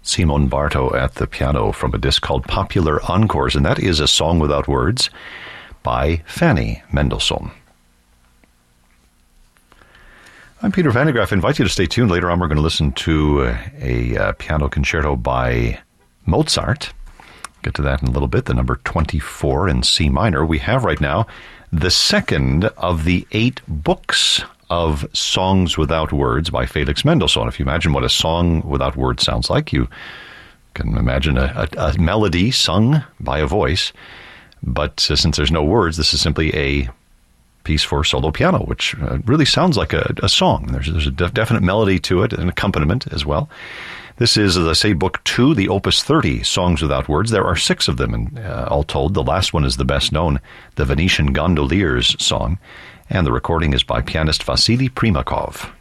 Simon Bartow at the piano from a disc called Popular Encores, and that is a song without words by Fanny Mendelssohn. I'm Peter Van de Graaff. I invite you to stay tuned. Later on, we're going to listen to a piano concerto by Mozart. Get to that in a little bit, the number 24 in C minor. We have right now the second of the 8 books of Songs Without Words by Felix Mendelssohn. If you imagine what a song without words sounds like, you can imagine a melody sung by a voice. But since there's no words, this is simply a piece for solo piano, which really sounds like a song. There's a definite melody to it, an accompaniment as well. This is, as I say, Book 2, the Opus 30, Songs Without Words. There are 6 of them, and all told. The last one is the best known, the Venetian Gondoliers song, and the recording is by pianist Vasily Primakov.